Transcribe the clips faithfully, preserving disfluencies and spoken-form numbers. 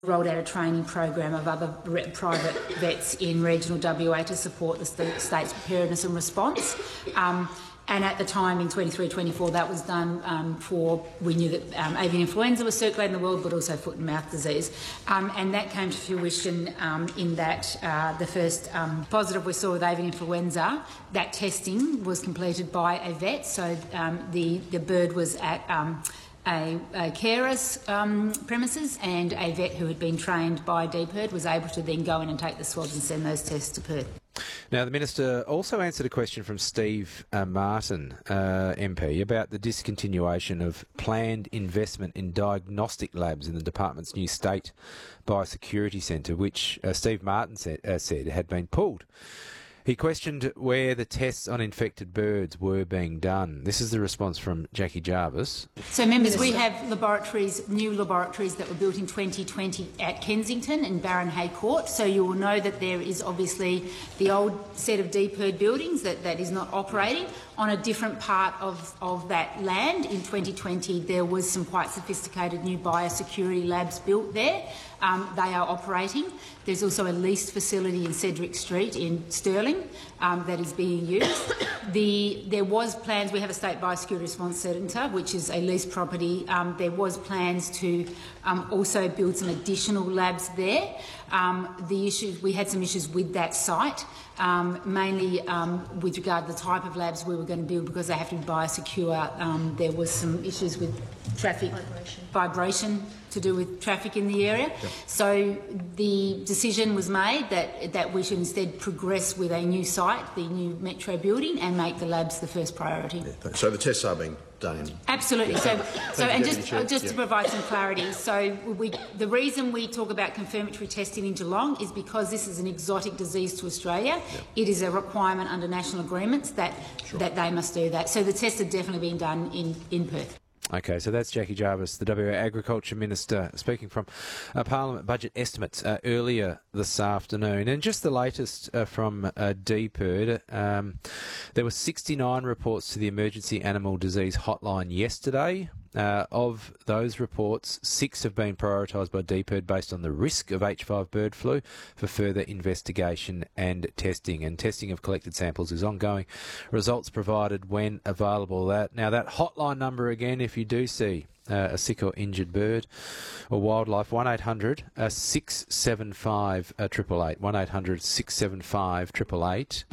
rolled out a training program of other private vets in regional W A to support the state's preparedness and response. Um, and at the time in twenty-three twenty-four that was done um, for, we knew that um, avian influenza was circulating in the world, but also foot and mouth disease. Um, and that came to fruition um, in that uh, the first um, positive we saw with avian influenza, that testing was completed by a vet. So um, the, the bird was at um, A, a carer's um, premises, and a vet who had been trained by D P I R D was able to then go in and take the swabs and send those tests to Perth. Now, the Minister also answered a question from Steve uh, Martin, uh, M P, about the discontinuation of planned investment in diagnostic labs in the department's new State Biosecurity Centre, which uh, Steve Martin said, uh, said had been pulled. He questioned where the tests on infected birds were being done. This is the response from Jackie Jarvis. So, members, we have laboratories, new laboratories that were built in twenty twenty at Kensington and Baron Hay Court. So you will know that there is obviously the old set of D P I R D buildings that, that is not operating. On a different part of, of that land in twenty twenty, there was some quite sophisticated new biosecurity labs built there. Um, they are operating. There's also a leased facility in Cedric Street in Stirling um, that is being used. The, there was plans, we have a State Biosecurity Response Centre, which is a leased property. Um, there was plans to um, also build some additional labs there. Um, the issues, we had some issues with that site, um, mainly um, with regard to the type of labs we were going to build because they have to be biosecure. Um, there was some issues with traffic vibration. vibration to do with traffic in the area. Yep. So the decision was made that, that we should instead progress with a new site, the new Metro building, and make the labs the first priority. Yeah, so the tests are being done in... Absolutely. So, so and just, just yeah. to provide some clarity, so we, the reason we talk about confirmatory testing in Geelong is because this is an exotic disease to Australia. Yep. It is a requirement under national agreements that, sure. that they must do that. So the tests are definitely being done in, in Perth. Okay, so that's Jackie Jarvis, the W A Agriculture Minister, speaking from uh, Parliament budget estimates uh, earlier this afternoon. And just the latest uh, from uh, D P I R D, um, there were sixty-nine reports to the Emergency Animal Disease Hotline yesterday. Uh, of those reports, six have been prioritised by D P I R D based on the risk of H five bird flu for further investigation and testing. And testing of collected samples is ongoing. Results provided when available. That Now, that hotline number again, if you do see uh, a sick or injured bird or wildlife, one eight hundred six seven five eight eight eight, one eight hundred six seven five eight eight eight.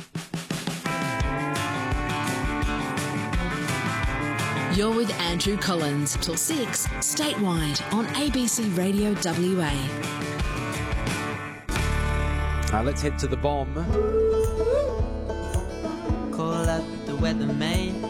You're with Andrew Collins till six, statewide on A B C Radio W A. Uh, let's head to the bomb. Call up the weatherman.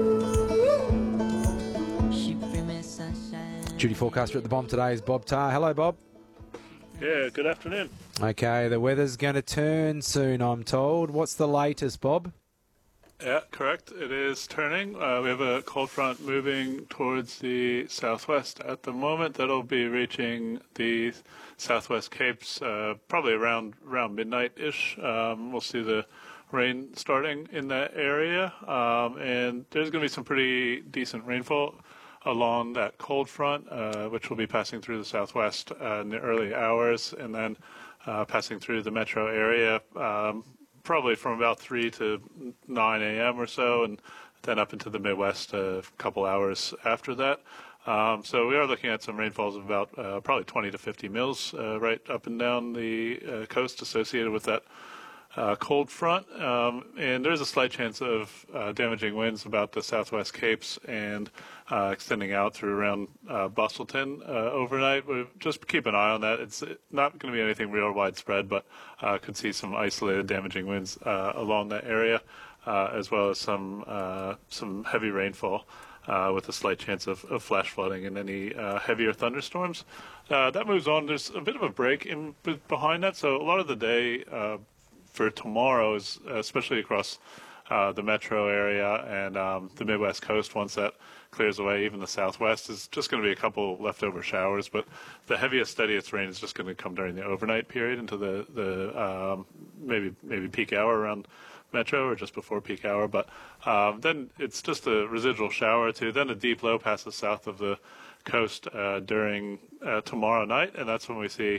Duty forecaster at the bomb today is Bob Tarr. Hello, Bob. Yeah, good afternoon. Okay, the weather's going to turn soon, I'm told. What's the latest, Bob? Yeah, correct. It is turning. Uh, we have a cold front moving towards the southwest at the moment. That'll be reaching the southwest Capes uh, probably around around midnight-ish. Um, we'll see the rain starting in that area, um, and there's going to be some pretty decent rainfall along that cold front, uh, which will be passing through the southwest uh, in the early hours, and then uh, passing through the metro area. Um, probably from about three to nine a.m. or so, and then up into the Midwest a couple hours after that. Um, so we are looking at some rainfalls of about uh, probably twenty to fifty mils uh, right up and down the uh, coast associated with that uh, cold front. Um, and there's a slight chance of uh, damaging winds about the southwest Capes and uh, extending out through around uh, Bustleton uh, overnight. We just keep an eye on that. It's not going to be anything real widespread, but uh, could see some isolated damaging winds uh, along that area, uh, as well as some uh, some heavy rainfall uh, with a slight chance of, of flash flooding and any uh, heavier thunderstorms. Uh, that moves on. There's a bit of a break in behind that, so a lot of the day uh, for tomorrow is, especially across uh, the metro area and um, the Midwest coast, once that clears away, even the southwest, is just going to be a couple leftover showers, but the heaviest, steadiest rain is just going to come during the overnight period into the, the um, maybe maybe peak hour around metro or just before peak hour. But um, then it's just a residual shower or two. Then a deep low passes south of the coast uh, during uh, tomorrow night, and that's when we see